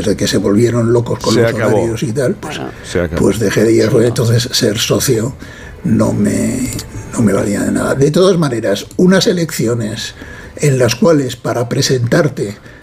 desde que se volvieron locos con los horarios y tal, pues dejé de ir. Entonces ser socio no me valía de nada. De todas maneras, unas elecciones en las cuales para presentarte